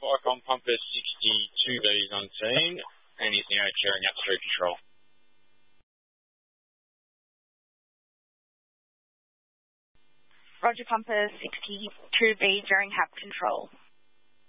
Icon Pumper 62B is on scene and is now gearing up through control. Roger, Pumper 62B, gearing HAP control.